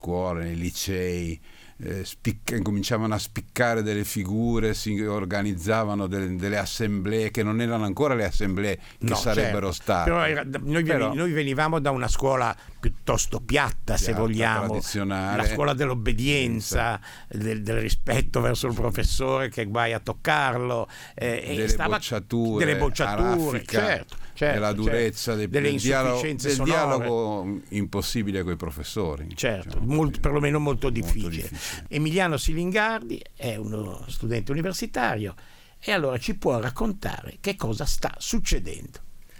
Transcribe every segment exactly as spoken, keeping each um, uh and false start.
scuole, nei licei, eh, spicca, cominciavano a spiccare delle figure, si organizzavano delle, delle assemblee che non erano ancora le assemblee che No, sarebbero certo. state. Però era, noi, Però, noi venivamo da una scuola piuttosto piatta, se piatta, vogliamo, tradizionale, la scuola dell'obbedienza, del, del rispetto verso il professore, che guai a toccarlo, eh, delle, e stava, bocciature, delle bocciature, raffica, certo, certo, della durezza, certo. del, delle del dialogo, insufficienze del sonore. dialogo impossibile con i professori. Certo, diciamo, molto, perlomeno molto difficile. molto difficile. Emiliano Silingardi è uno studente universitario e allora ci può raccontare che cosa sta succedendo.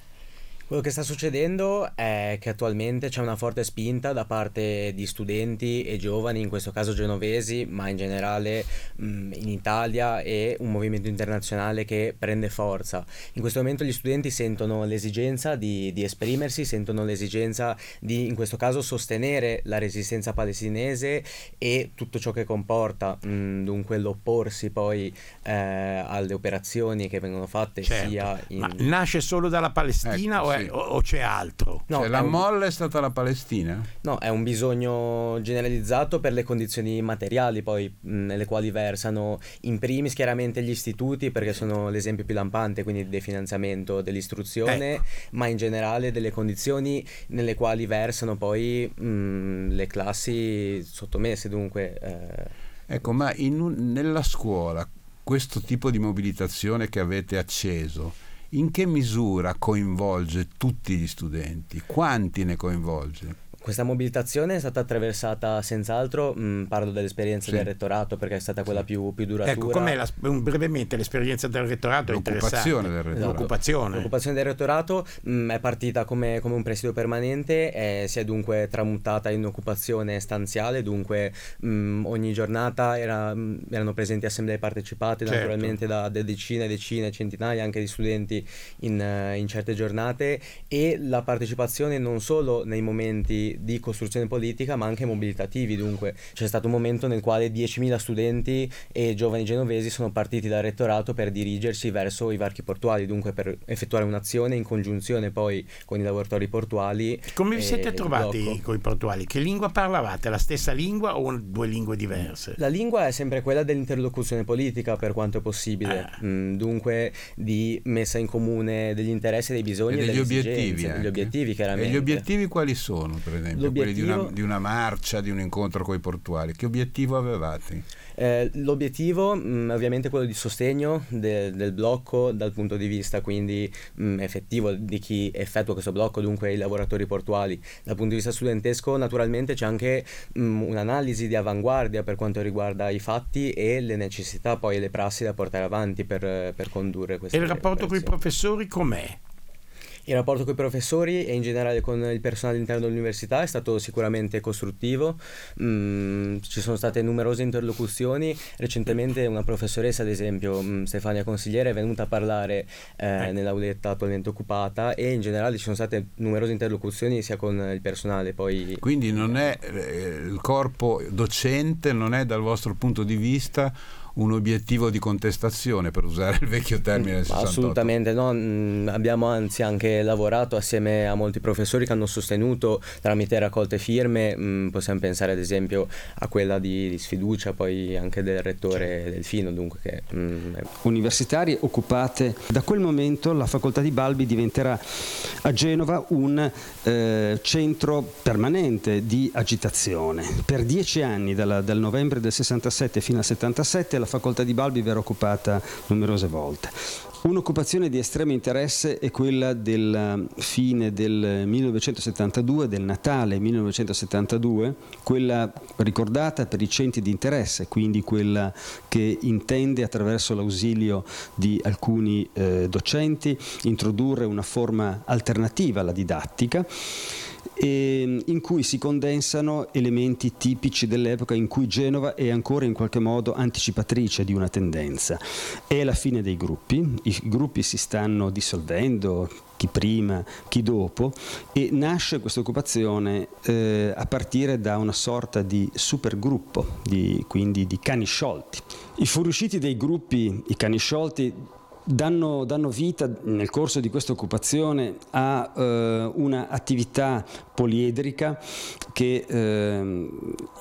Quello che sta succedendo è che attualmente c'è una forte spinta da parte di studenti e giovani, in questo caso genovesi, ma in generale mh, in Italia, e un movimento internazionale che prende forza. In questo momento gli studenti sentono l'esigenza di, di esprimersi, sentono l'esigenza di, in questo caso, sostenere la resistenza palestinese e tutto ciò che comporta, mh, dunque l'opporsi poi eh, alle operazioni che vengono fatte, certo. sia in... Ma nasce solo dalla Palestina, Ecco, o, è, sì. o, o c'è altro? No, cioè, la è un- molla è stata la Palestina? No, è un bisogno generalizzato per le condizioni materiali poi mh, nelle quali versano in primis chiaramente gli istituti, perché sono l'esempio più lampante, quindi del finanziamento dell'istruzione, Ecco. ma in generale delle condizioni nelle quali versano poi mh, le classi sottomesse, dunque eh, Ecco, ma in un- nella scuola questo tipo di mobilitazione che avete acceso, in che misura coinvolge tutti gli studenti? Quanti ne coinvolge? questa mobilitazione è stata attraversata senz'altro, mh, parlo dell'esperienza Sì. del rettorato perché è stata quella più, più duratura. Ecco, com'è la, brevemente l'esperienza del rettorato? È L'occupazione interessante. del rettorato. L'occupazione. L'occupazione del rettorato mh, è partita come, come un presidio permanente e si è dunque tramutata in occupazione stanziale, dunque mh, ogni giornata era, mh, erano presenti assemblee partecipate, Certo. naturalmente da, da decine e decine, centinaia anche di studenti in, eh, in certe giornate, e la partecipazione non solo nei momenti di costruzione politica ma anche mobilitativi. Dunque c'è stato un momento nel quale diecimila studenti e giovani genovesi sono partiti dal rettorato per dirigersi verso i varchi portuali, dunque per effettuare un'azione in congiunzione poi con i lavoratori portuali. Come vi e siete il trovati blocco. con i portuali? Che lingua parlavate? La stessa lingua o due lingue diverse? La lingua è sempre quella dell'interlocuzione politica per quanto è possibile, Ah. mm, dunque di messa in comune degli interessi, dei bisogni E e degli delle obiettivi esigenze, anche. degli obiettivi chiaramente. E gli obiettivi quali sono, per esempio? Quelli di una, L'obiettivo- di una marcia, di un incontro con i portuali. Che obiettivo avevate? Eh, l'obiettivo mh, ovviamente è quello di sostegno de- del blocco dal punto di vista quindi mh, effettivo di chi effettua questo blocco, dunque i lavoratori portuali. Dal punto di vista studentesco naturalmente c'è anche mh, un'analisi di avanguardia per quanto riguarda i fatti e le necessità poi e le prassi da portare avanti per, per condurre queste E il rapporto con i operazioni. professori com'è? Il rapporto con i professori e in generale con il personale all'interno dell'università è stato sicuramente costruttivo. Mm, ci sono state numerose interlocuzioni. Recentemente una professoressa, ad esempio mm, Stefania Consigliere, è venuta a parlare eh, nell'auletta attualmente occupata, e in generale ci sono state numerose interlocuzioni sia con il personale poi. Quindi non è eh, il corpo docente, non è dal vostro punto di vista un obiettivo di contestazione, per usare il vecchio termine del sessantotto? Assolutamente no, mm, abbiamo anzi anche lavorato assieme a molti professori che hanno sostenuto tramite raccolte firme, mm, possiamo pensare ad esempio a quella di, di sfiducia poi anche del rettore Delfino, dunque che mm, è- universitarie occupate. Da quel momento la facoltà di Balbi diventerà a Genova un eh, centro permanente di agitazione. Per dieci anni, dalla- dal novembre del sessantasette fino al settantasette, la facoltà di Balbi verrà occupata numerose volte. Un'occupazione di estremo interesse è quella del fine del millenovecentosettantadue, del Natale millenovecentosettantadue, quella ricordata per i centri di interesse, quindi quella che intende, attraverso l'ausilio di alcuni eh, docenti, introdurre una forma alternativa alla didattica, e in cui si condensano elementi tipici dell'epoca in cui Genova è ancora in qualche modo anticipatrice di una tendenza. È la fine dei gruppi, i gruppi si stanno dissolvendo, chi prima, chi dopo, e nasce questa occupazione eh, a partire da una sorta di supergruppo, di, quindi di cani sciolti. I fuoriusciti dei gruppi, i cani sciolti, danno, danno vita nel corso di questa occupazione a eh, una attività poliedrica che eh,